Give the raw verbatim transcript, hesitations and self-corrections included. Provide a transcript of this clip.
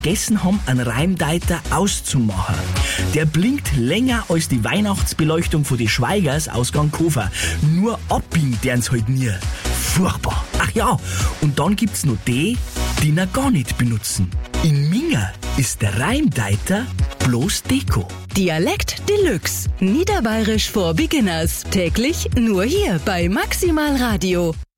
vergessen haben, einen Reimdeiter auszumachen. Der blinkt länger als die Weihnachtsbeleuchtung von die Schweigers aus Ganghofer. Nur abbiegen dern's halt nie. Furchtbar. Ach ja, und dann gibt's noch die, die ihn gar nicht benutzen. In Minga ist der Reimdeiter bloß Deko. Dialekt Deluxe. Niederbayerisch for Beginners. Täglich nur hier bei Maximal Radio.